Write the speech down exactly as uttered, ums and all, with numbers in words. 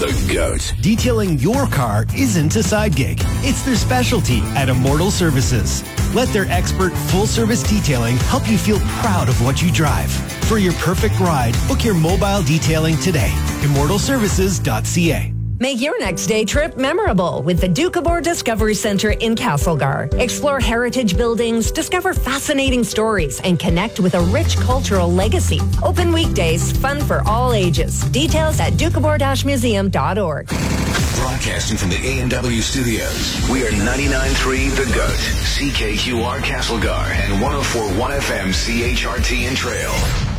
The GOAT. Detailing your car isn't a side gig. It's their specialty at Immortal Services. Let their expert full-service detailing help you feel proud of what you drive. For your perfect ride, book your mobile detailing today. immortal services dot c a. Make your next day trip memorable with the Doukhobor Discovery Centre in Castlegar. Explore heritage buildings, discover fascinating stories, and connect with a rich cultural legacy. Open weekdays, fun for all ages. Details at doukhobor dash museum dot org. Broadcasting from the A and W studios, we are ninety-nine point three The GOAT, C K Q R Castlegar, and one oh four point one F M C H R T in Trail.